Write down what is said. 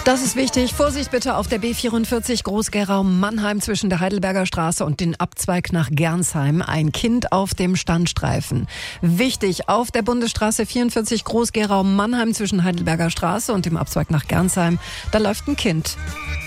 Das ist wichtig. Vorsicht bitte auf der B44 Groß-Gerau-Mannheim zwischen der Heidelberger Straße und den Abzweig nach Gernsheim. Ein Kind auf dem Standstreifen. Wichtig auf der Bundesstraße 44 Groß-Gerau-Mannheim zwischen Heidelberger Straße und dem Abzweig nach Gernsheim. Da läuft ein Kind.